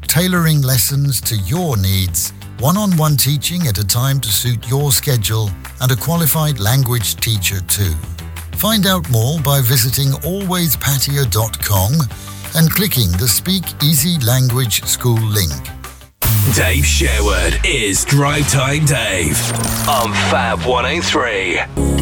tailoring lessons to your needs, one-on-one teaching at a time to suit your schedule, and a qualified language teacher too. Find out more by visiting alwayspatia.com and clicking the Speak Easy Language School link. Dave Sherwood is Drive Time Dave on Fab 103.